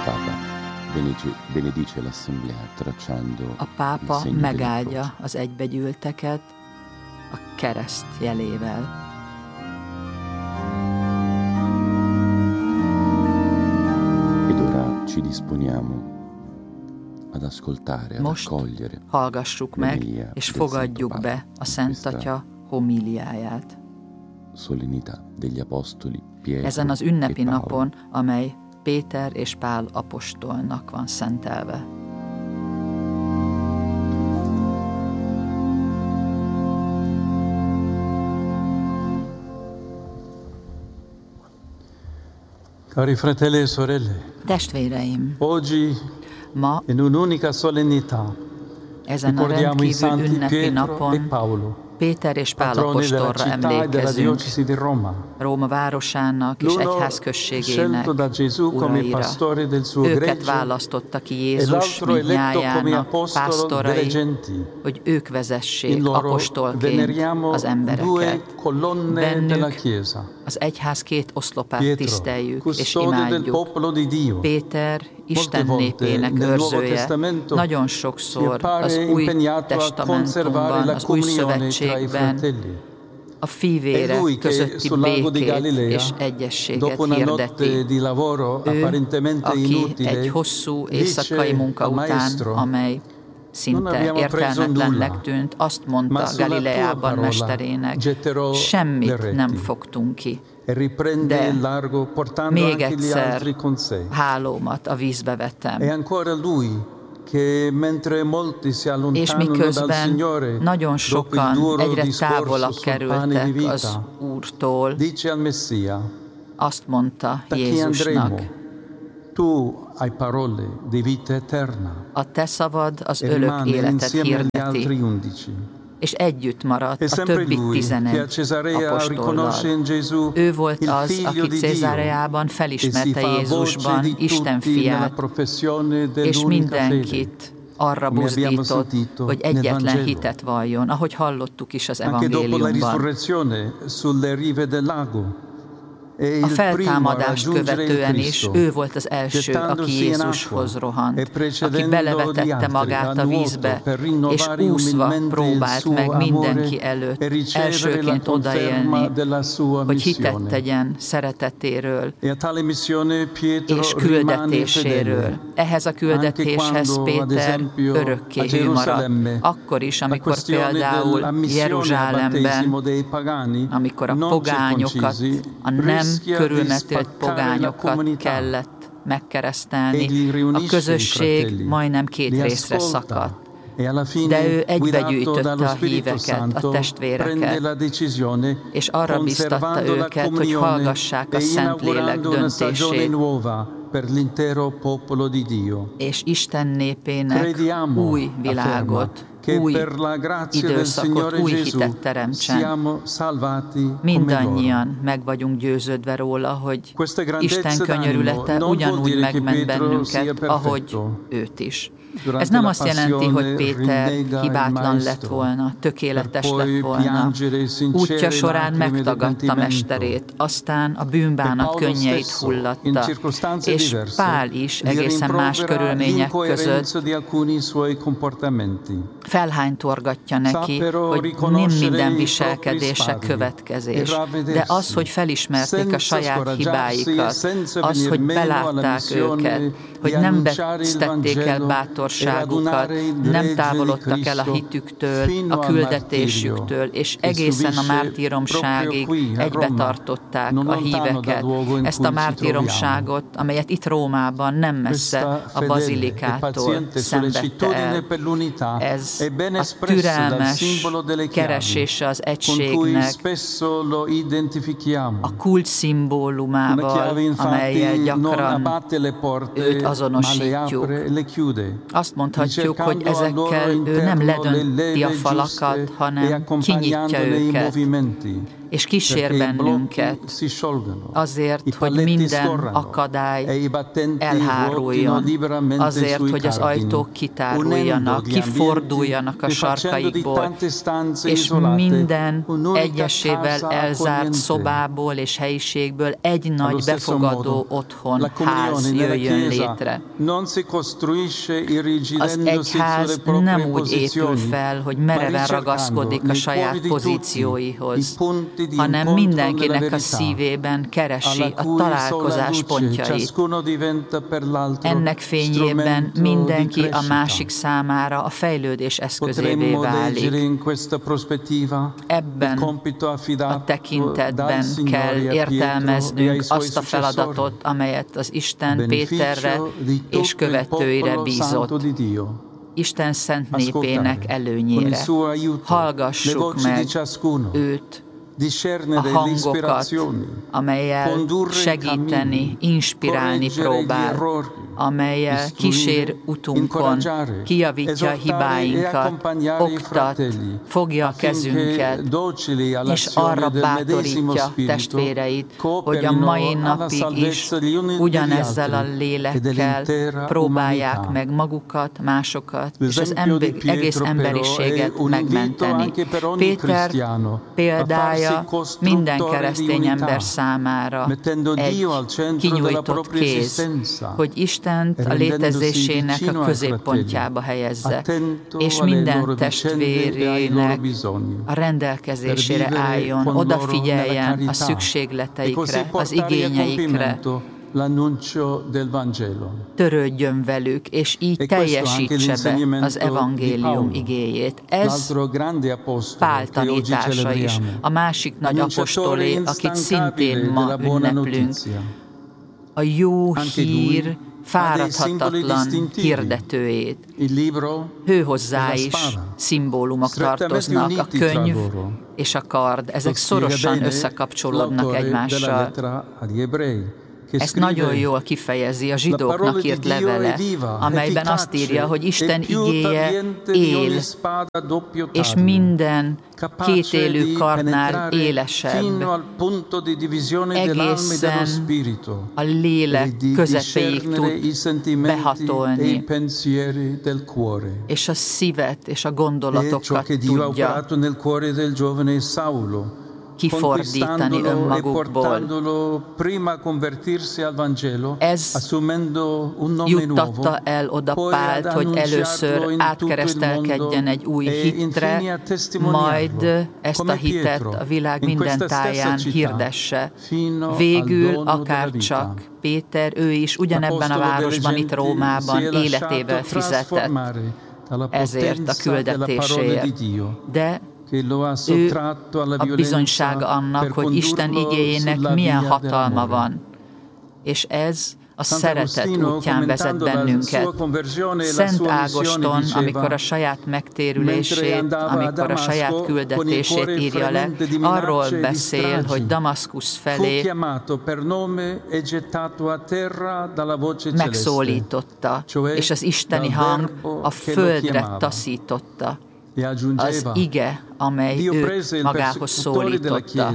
benedice l'assemblea tracciando A pápa megáldja az egybegyűlteket a kereszt jelével. Ed ora ci disponiamo ad ascoltare, ad Most accogliere hallgassuk meg, és fogadjuk be a Szent Atya homíliáját. solennità degli apostoli Pietro Ezen az ünnepi e Paolo. napon, amely Péter és Pál apostolnak van szentelve. Cari fratelli e sorelle, Testvéreim, oggi ma in un'unica solennità ezen a ricordiamo i rendkívül santi ünnepi Pietro e napon Paolo, Péter és Pál patroni della apostolra città e della emlékezünk, diocesi di Roma. Róma városának és L'uno egyházközségének scelto da Gesù come uraira. pastore del suo Őket gregge választotta ki e Jézus l'altro eletto come mindnyájának apostolo delle pásztorai, genti. hogy ők vezessék In loro apostolként veneriamo az due embereket. colonne della Bennük Chiesa. az egyház két oszlopát Pietro, tiszteljük és custode del imádjuk. popolo di Dio. Péter, Isten volte népének nel Nuovo őrzője, Testamento nagyon si sokszor appare az új impegnato a conservare testamentumban, la az új comunione tra i szövetségben fratelli. a fivérek È lui che közötti sul lago di békét Galilea, és egyességet dopo una notte hirdeti. di lavoro Ő, apparentemente aki inutile, egy hosszú dice éjszakai munka al után, maestro, amely "Non szinte abbiamo preso értelmetlennek nulla, tűnt, azt ma mondta sulla tua Galileában parola mesterének, getterò le semmit reti." nem fogtunk ki, e riprende de il largo portando még anche gli egyszer altri con sé. hálómat a vízbe E vettem. ancora lui che mentre molti si És allontanano dal miközben Signore nagyon dopo il sokan duro egyre discorso távolabb sul pane di kerültek az vita, Úrtól, dice al Messia: azt mondta "Da chi Jézusnak, andremo? Tu hai parole di vita eterna." a te szavad az E örök rimane életet insieme agli altri hirdeti, 11. és együtt maradt E a sempre többi lui che a 11 Cesarea riconosce apostollal. in Gesù Ő volt il az, figlio aki di Dio Cézareában e si felismerte fa voce Jézusban di Isten tutti nella fiát, professione és dell'unica fede. mindenkit arra Come abbiamo buzdított, sentito hogy nel egyetlen Vangelo. hitet valljon, ahogy hallottuk is az Anche dopo la evangéliumban. risurrezione sulle rive del lago. È A il primo a feltámadást raggiungere il követően is Cristo, ő volt az első, aki gettandosi in Jézushoz acqua rohant, e aki precedendo gli belevetette altri magát a a nuoto vízbe, per és rinnovare úszva umilmente il próbált suo meg amore mindenki előtt e ricevere la elsőként conferma odaélni, della sua hogy hitet missione. tegyen szeretetéről E a tale missione Pietro és rimane küldetéséről. fedele. Ehhez a küldetéshez Anche quando, ad Péter esempio, örökké a hű maradt. Gerusalemme, Akkor is, la amikor questione például della missione al Jeruzsálemben, battesimo dei pagani amikor a non pogányokat, circoncisi a nem rischia di körülmetélt spaccare la pogányokat comunità. kellett megkeresztelni. Egli riunisce A i közösség fratelli, majdnem két li részre ascolta, szakadt. e alla fine, De ő guidato egybegyűjtötte dallo a Spirito híveket, a Santo, testvéreket, prende la decisione, és arra biztatta conservando la őket, hogy comunione hallgassák a e Szentlélek inaugurando una stagione döntését, nuova per l'intero popolo di Dio. és Isten népének Crediamo, új világot, che új per la grazia del időszakot, Signore új Gesù hitet teremtsen. siamo salvati come loro. Mindannyian meg vagyunk győződve róla, hogy Questa grandezza Isten d'animo könyörülete non vuol ugyanúgy dire che megment Pietro sia bennünket, perfetto. ahogy őt is. Durante Ez nem la azt jelenti, hogy passione Péter rinnega il hibátlan lett maestro, volna, tökéletes per poi lett volna. piangere sincere Útja során lacrime di megtagadta pentimento. mesterét, aztán a bűnbánat Paolo könnyeit stesso, in hullatta, circostanze és diverse, Pál is gli egészen más rimprovera körülmények között l'incoerenza di alcuni suoi comportamenti. felhánytorgatja neki, Sappero hogy nem riconoscere minden i viselkedése propri következés, sbagli e ravvedersi, de az, hogy felismerték a senza saját scoraggiarsi e hibáikat, senza az, venir hogy meno alla belátták missione őket, hogy di nem annunciare il vesztették el Vangelo e bátorságukat, radunare il nem gregge távolodtak di el a Cristo hitüktől, fino a al küldetésüktől, és che egészen a subisce mártíromságig proprio qui, a egybe Roma, tartották non a lontano dal híveket. luogo in Ezt cui a ci mártíromságot, amelyet itt Rómában nem messze Questa a fedele e bazilikától paziente szenvedte sollecitudine el. per l'unità Ez è ben a espressa dal türelmes simbolo delle chiavi, keresése az con cui egységnek, spesso lo identifichiamo. a kult Una szimbólumával, chiave amellyel infatti non gyakran abbatte le porte, őt ma le azonosítjuk. apre e le chiude. Azt mondhatjuk, hogy Cercando al loro ezekkel ő nem interno le ledönti a leve falakat, giuste e hanem kinyitja accompagnandone i őket, movimenti. és kísér bennünket azért, hogy minden akadály elháruljon, azért, hogy az ajtók kitáruljanak, kiforduljanak a sarkaikból, és minden egyesével elzárt szobából és helyiségből egy nagy befogadó otthon, ház jöjjön létre. Az egyház nem úgy épül fel, hogy mereven ragaszkodik a saját pozícióihoz, hanem mindenkinek a szívében keresi a találkozás pontjait. Ennek fényében mindenki a másik számára a fejlődés eszközévé válik. Ebben a tekintetben kell értelmeznünk azt a feladatot, amelyet az Isten Péterre és követőire bízott. Isten szent népének előnyére. Hallgassuk meg őt, a hangokat, amelyel segíteni, inspirálni próbál, amelyel kísér utunkon, kijavítja a hibáinkat, oktat, fogja a kezünket, és arra bátorítja testvéreit, hogy a mai napig is ugyanezzel a lélekkel próbálják meg magukat, másokat, és az egész emberiséget megmenteni. Péter példája minden keresztény ember számára egy kinyújtott kéz, hogy Istent a létezésének a középpontjába helyezze, és minden testvérének a rendelkezésére álljon, odafigyeljen a szükségleteikre, az igényeikre, törődjön velük, és így teljesítse be az evangélium igéjét. Ez Pál tanítása is, a másik nagy apostolé, akit szintén ma ünneplünk. A jó hír fáradhatatlan hirdetőjét. Hőhozzá is szimbólumok tartoznak, a könyv és a kard, ezek szorosan összekapcsolódnak egymással. Ezt nagyon jól kifejezi a zsidóknak írt levele, amelyben azt írja, hogy Isten igéje él, és minden kétélű karnál élesebb, egészen a lélek közepéig tud behatolni, és a szívet és a gondolatokat tudja kifordítani önmagukból. Ez juttatta el oda Pált, hogy először átkeresztelkedjen egy új hitre, majd ezt a hitet a világ minden táján hirdesse. Végül akárcsak Péter, ő is ugyanebben a városban, itt Rómában életével fizetett ezért a küldetésért. De ő a bizonysága annak, hogy Isten igéjének milyen hatalma van. És ez a szeretet útján vezet bennünket. Szent Ágoston, amikor a saját megtérülését, amikor a saját küldetését írja le, arról beszél, hogy Damaszkusz felé megszólította, és az isteni hang a földre taszította. Az ige, amely őt magához szólította.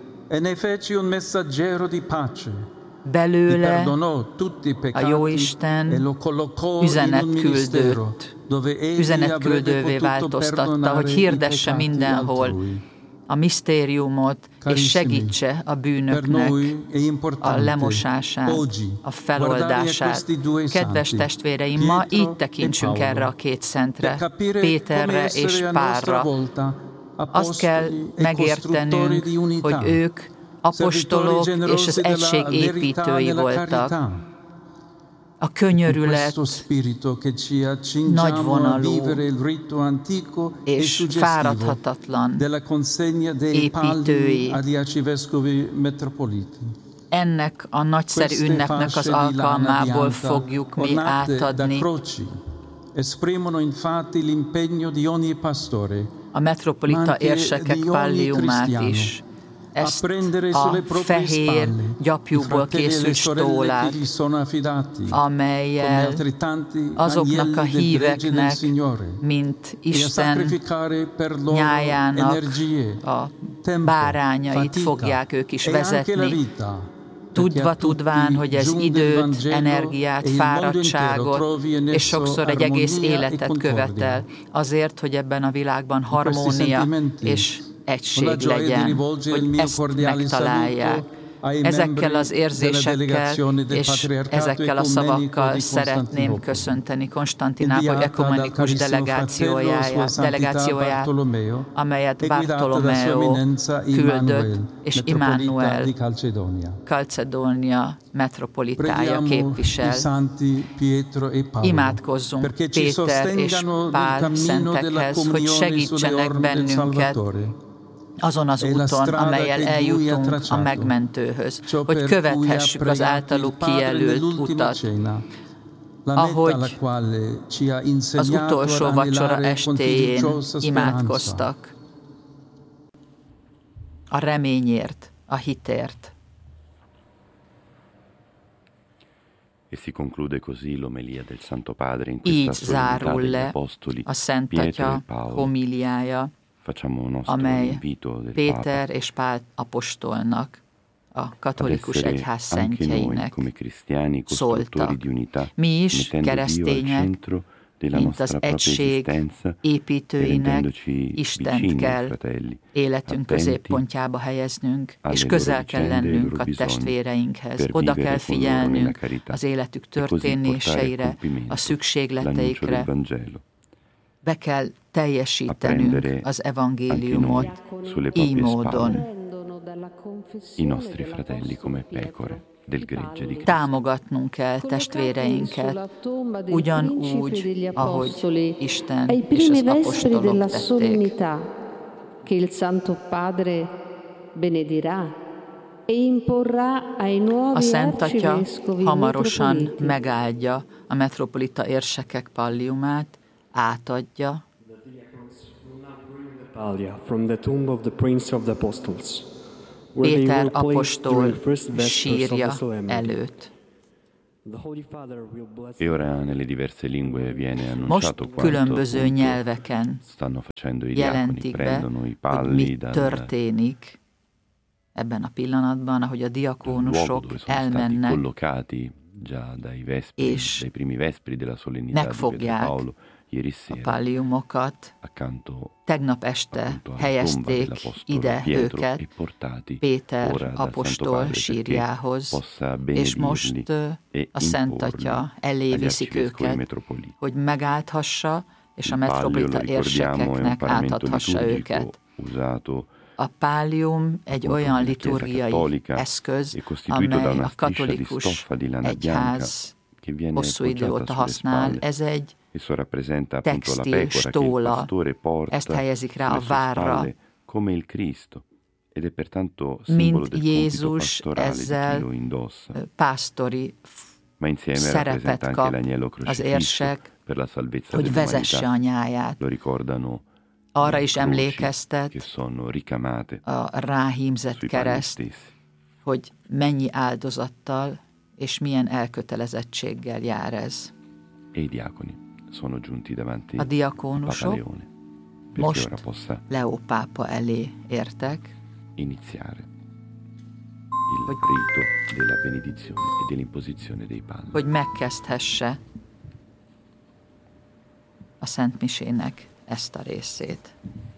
Belőle a Jóisten üzenetküldővé változtatta, hogy hirdesse mindenhol a misztériumot, és segítse a bűnöknek a lemosását, a feloldását. Kedves testvéreim, ma így tekintsünk erre a két szentre, Péterre és Pálra. Azt kell megértenünk, hogy ők apostolok és az egység építői voltak. A könyörület nagyvonalú és fáradhatatlan építői. Ennek a nagyszerű ünnepnek az alkalmából fogjuk mi átadni a metropolita érsekek palliumát is. ezt a fehér gyapjúból készült stólát, amelyel azoknak a híveknek, mint Isten nyájának a bárányait fogják ők is vezetni, tudván, hogy ez időt, energiát, fáradtságot, és sokszor egy egész életet követel, azért, hogy ebben a világban harmónia és egység legyen, hogy ezt megtalálják. Ezekkel az érzésekkel és ezekkel a szavakkal szeretném köszönteni Konstantinápoly ekumenikus delegációját, amelyet Bartolomeo küldött, és Immanuel Kalcedónia metropolitája képvisel. Imádkozzunk Péter és Pál szentekhez, hogy segítsenek bennünket azon az úton, amellyel eljutunk a megmentőhöz, hogy követhessük az általuk kijelölt utat, ahogy az utolsó vacsora estéjén imádkoztak. A reményért, a hitért. Így zárul le a Szent Atya homíliája, amely Péter és Pál apostolnak, a katolikus egyház szentjeinek szóltak. Mi is, keresztények, mint az egység építőinek, Istent kell életünk középpontjába helyeznünk, és közel kell lennünk a testvéreinkhez. Oda kell figyelnünk az életük történéseire, a szükségleteikre. Be kell teljesítenünk az evangéliumot így módon. Támogatnunk kell testvéreinket, ugyanúgy, ahogy Isten és az apostolok tették. A Szent Atya hamarosan megáldja a metropolita érsekek palliumát, átadja. Péter apostol sírja előtt. Most különböző nyelveken jelentik be, hogy mi történik ebben a pillanatban, ahogy a diakónusok elmennek, és megfogják a palliumokat. Tegnap este helyezték ide őket Péter apostol sírjához, és most a Szent Atya elé viszik őket, hogy megáldhassa, és a metropolita érsekeknek átadhassa őket. A pallium egy olyan liturgiai eszköz, amely a katolikus egyház hosszú idő óta használ. Ez egy textil stóla, ezt helyezik rá a várra. Mint Jézus ezzel pásztori szerepet kap az érsek, hogy vezesse a nyáját. Arra is emlékeztet a ráhímzett kereszt, hogy mennyi áldozattal és milyen elkötelezettséggel jár ez. A diakónusok most Leó pápa elé értek, hogy megkezdhesse a Szent Misének ezt a részét.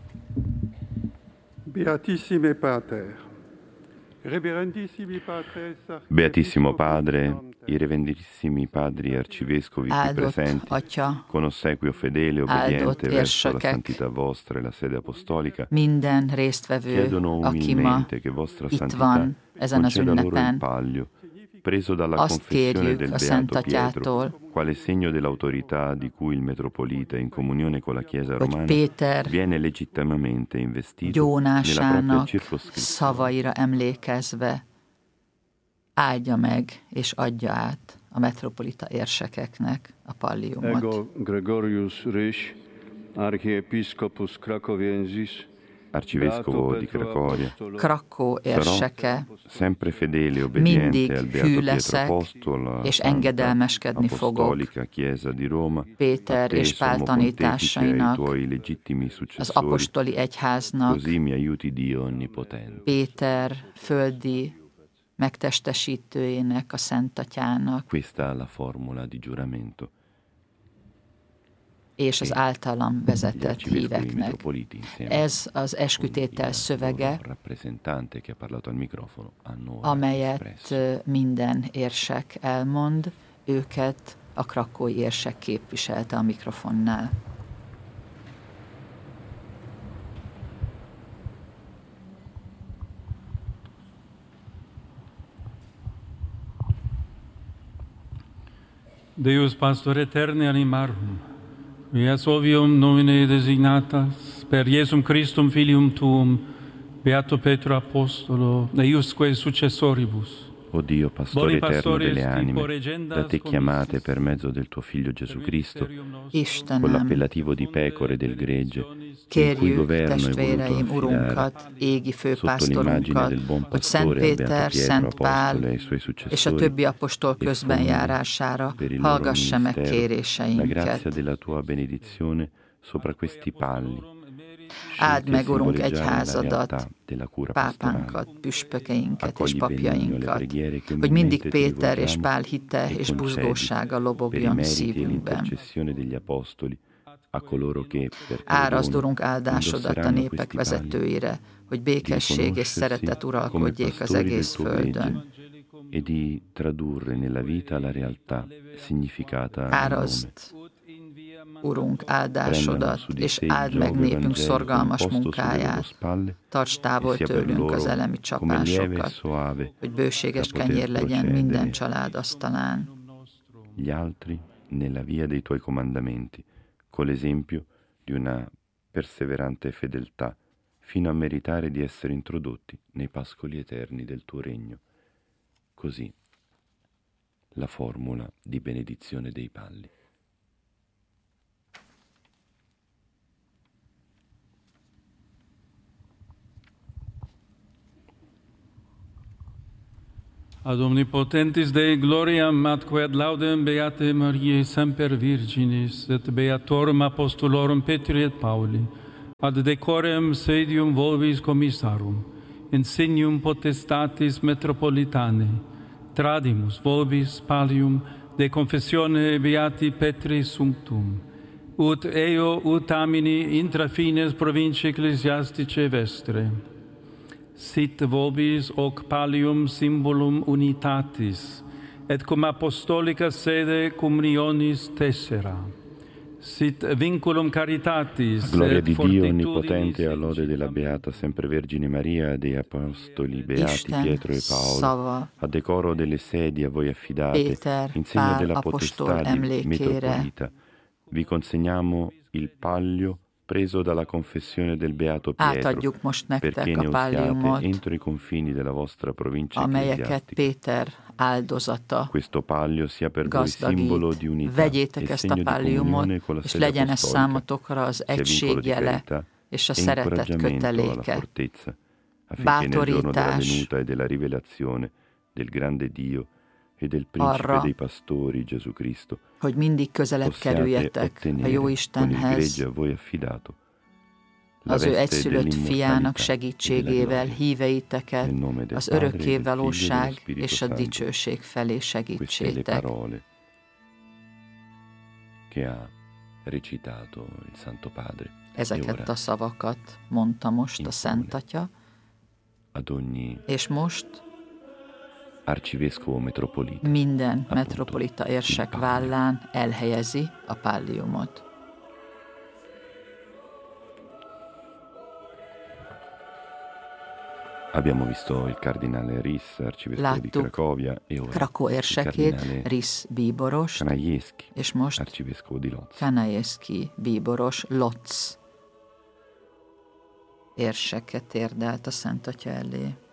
Beatissimo Padre, i reverendissimi padri arcivescovi qui presenti, con ossequio fedele e obbediente verso la santità vostra e la sede apostolica, minden résztvevő, aki ma itt van ezen az ünnepen, azt kérjük a Szent Atyától, quale segno dell'autorità di cui il metropolita in comunione con la Chiesa hogy romana Péter viene legittimamente investito gyónásának szavaira emlékezve áldja meg és adja át a metropolita érsekeknek a palliumot. Ego Gregorius Ryś, archiepiscopus Krakowiensis, arcivescovo di Cracovia, Krakó érseke, sempre fedele, obbediente al hű Beato Pietro leszek, Apostolo, és engedelmeskedni fogok Chiesa di Roma, Péter és Pál tanításainak, az apostoli egyháznak, così mi aiuti Dio onnipotente. Péter földi megtestesítőjének, a Szent Atyának, Questa è la formula di giuramento. És az általam vezetett híveknek. Ez az eskütétel szövege, amelyet minden érsek elmond, őket a krakói érsek képviselte a mikrofonnál. Deus pastor eterni animarum, vias ovium nomine designatas, per Iesum Christum filium tuum, Beato Petro Apostolo, eiusque successoribus. O Dio, pastore eterno delle anime, da te chiamate per mezzo del tuo Figlio Gesù Cristo, con l'appellativo di pecore del gregge, kérjük testvéreim, Urunkat, égi főpásztorunkat, hogy Szent Péter, Szent Pál és a többi apostol közbenjárására hallgassa meg kéréseinket. Áld meg, Urunk, egyházadat, pápánkat, püspökeinket és papjainkat, hogy mindig Péter és Pál hite és buzgósága lobogjon szívünkben. Árazd, Urunk, áldásodat a népek vezetőire, hogy békesség és szeretet uralkodjék az egész földön. Árazd, Urunk, áldásodat, és áld meg népünk szorgalmas munkáját. Tarts távol tőlünk az elemi csapásokat, hogy bőséges kenyér legyen minden család asztalán. Gli altri nella via dei tuoi comandamenti, con l'esempio di una perseverante fedeltà, fino a meritare di essere introdotti nei pascoli eterni del tuo regno. Così la formula di benedizione dei palli. Ad omnipotentis Dei gloriam atque ad laudem Beate Mariae semper Virginis et Beatorum Apostolorum Petri et Pauli ad decorem sedium vobis commissarum insignium potestatis metropolitanae tradimus vobis pallium de confessione Beati Petri Sumptum ut eo ut amini intra fines provinciae ecclesiasticae vestre. Sit vobis hoc pallium symbolum unitatis, et cum apostolica sede communionis tessera. Sit vinculum caritatis. Gloria di Dio onnipotente, a lode della Beata Sempre Vergine Maria e dei Apostoli Beati Pietro e Paolo, a decoro delle sedi a voi affidate, in segno della potestà di metropolita, vi consegniamo il palio preso dalla confessione del Beato Pietro, perché ne usiate entro i confini della vostra provincia ecclesiastica. Questo palio sia per voi simbolo di unità Vegyétek ezt a palliumot, és legyen ez számotokra az egység jele és a szeretet köteléke. Bátorítás arra, hogy mindig közelebb kerüljetek a Jóistenhez, az ő egyszülött fiának segítségével híveiteket az örökkévalóság és a dicsőség felé segítsétek. Ezeket a szavakat mondta most a Szent Atya, és most minden metropolita érsek vállán elhelyezi a palliumot. Abbiamo visto il cardinale Ris, arcivescovo di Cracovia, e ora Krakó érsekét, Ris bíboros, és most arcivescovo di Lodz. Kanajewski bíboros, Lodz érseket térdelt a Szent Atya elé.